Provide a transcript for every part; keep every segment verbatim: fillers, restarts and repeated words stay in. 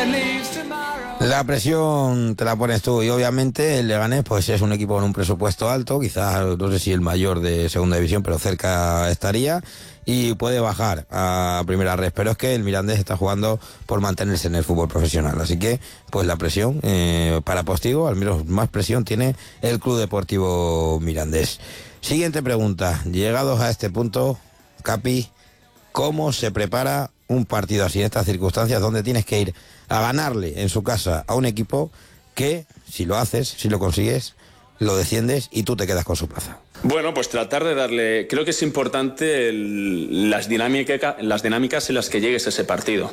La presión te la pones tú y obviamente el Leganés pues es un equipo con un presupuesto alto, quizás no sé si el mayor de segunda división, pero cerca estaría y puede bajar a primera red, pero es que el Mirandés está jugando por mantenerse en el fútbol profesional, así que pues la presión eh, para Postigo, al menos más presión tiene el Club Deportivo Mirandés. Siguiente pregunta, llegados a este punto, Capi, ¿cómo se prepara un partido así en estas circunstancias donde tienes que ir a ganarle en su casa a un equipo que, si lo haces, si lo consigues, lo desciendes y tú te quedas con su plaza? Bueno, pues tratar de darle... Creo que es importante el, las, dinámica, las dinámicas en las que llegues a ese partido.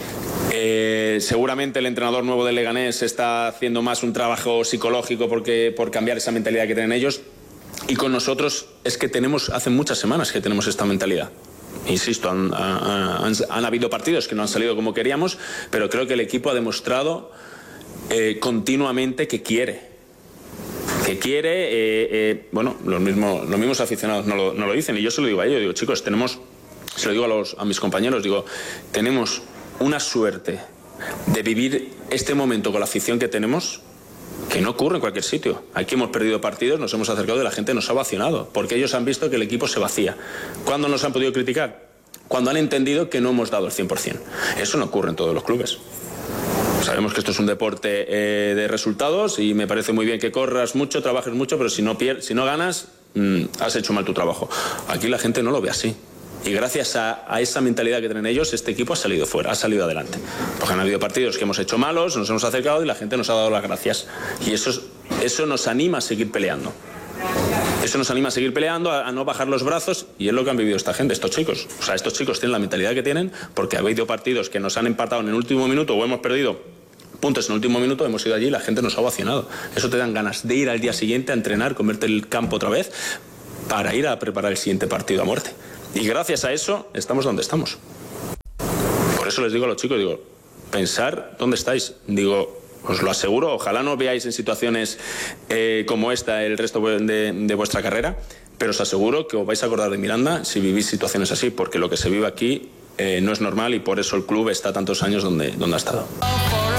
Eh, seguramente el entrenador nuevo del Leganés está haciendo más un trabajo psicológico porque, por cambiar esa mentalidad que tienen ellos. Y con nosotros es que tenemos, hace muchas semanas que tenemos esta mentalidad. Insisto, han, han, han habido partidos que no han salido como queríamos, pero creo que el equipo ha demostrado eh, continuamente que quiere. Que quiere, eh, eh, bueno, los mismos, los mismos aficionados no lo, no lo dicen, y yo se lo digo a ellos, digo, chicos, tenemos, se lo digo a, los, a mis compañeros, digo, tenemos una suerte de vivir este momento con la afición que tenemos, que no ocurre en cualquier sitio. Aquí hemos perdido partidos, nos hemos acercado y la gente nos ha vacionado, porque ellos han visto que el equipo se vacía. ¿Cuándo nos han podido criticar? Cuando han entendido que no hemos dado el cien por cien. Eso no ocurre en todos los clubes. Sabemos que esto es un deporte eh, de resultados y me parece muy bien que corras mucho, trabajes mucho, pero si no, pier si no ganas, mmm, has hecho mal tu trabajo. Aquí la gente no lo ve así. Y gracias a, a esa mentalidad que tienen ellos, este equipo ha salido fuera, ha salido adelante. Porque han habido partidos que hemos hecho malos, nos hemos acercado y la gente nos ha dado las gracias. Y eso, eso nos anima a seguir peleando. Eso nos anima a seguir peleando, a, a no bajar los brazos, y es lo que han vivido esta gente, estos chicos. O sea, estos chicos tienen la mentalidad que tienen porque ha habido partidos que nos han empatado en el último minuto o hemos perdido puntos en el último minuto, hemos ido allí y la gente nos ha ovacionado. Eso te dan ganas de ir al día siguiente a entrenar, comerte el campo otra vez para ir a preparar el siguiente partido a muerte. Y gracias a eso estamos donde estamos. Por eso les digo a los chicos, digo, pensar dónde estáis. Digo, os lo aseguro, ojalá no veáis en situaciones eh, como esta el resto de, de vuestra carrera, pero os aseguro que os vais a acordar de Miranda si vivís situaciones así, porque lo que se vive aquí eh, no es normal y por eso el club está tantos años donde, donde ha estado.